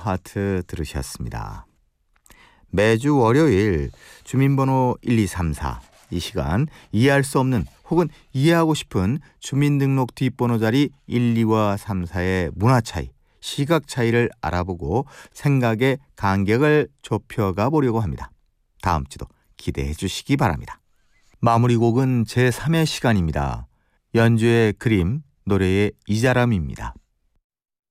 하트 들으셨습니다. 매주 월요일 주민번호 1234 이 시간 이해할 수 없는 혹은 이해하고 싶은 주민등록 뒷번호 자리 1, 2와 3, 4의 문화 차이, 시각 차이를 알아보고 생각의 간격을 좁혀가 보려고 합니다. 다음 주도 기대해 주시기 바랍니다. 마무리 곡은 제3의 시간입니다. 연주의 그림, 노래의 이자람입니다.